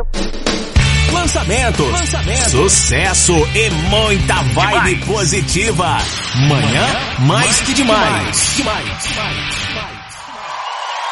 Lançamento, sucesso e muita vibe positiva. Manhã mais que demais.